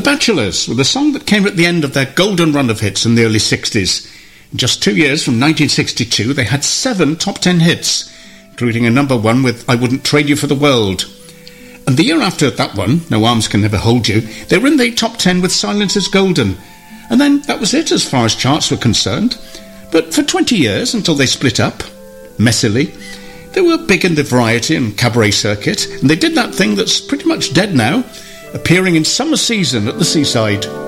Bachelors, with a song that came at the end of their golden run of hits in the early 60s. In just 2 years, from 1962, they had 7 top 10 hits, including a number 1 with I Wouldn't Trade You for the World. And the year after that one, No Arms Can Never Hold You, they were in the top 10 with Silence is Golden. And then that was it as far as charts were concerned. But for 20 years, until they split up, messily, they were big in the variety and cabaret circuit, and they did that thing that's pretty much dead now, appearing in summer season at the seaside.